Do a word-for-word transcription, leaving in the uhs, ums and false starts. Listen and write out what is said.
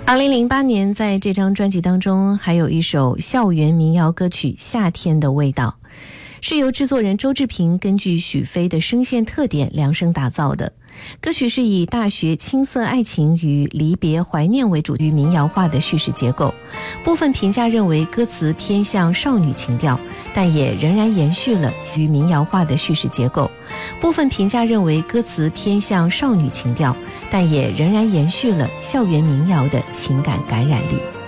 二零零八年，在这张专辑当中还有一首校园民谣歌曲《夏天的味道》，是由制作人周志平根据许飞的声线特点量身打造的。歌曲是以大学青涩爱情与离别怀念为主，与民谣化的叙事结构。部分评价认为歌词偏向少女情调，但也仍然延续了与民谣化的叙事结构。部分评价认为歌词偏向少女情调，但也仍然延续了校园民谣的情感感染力。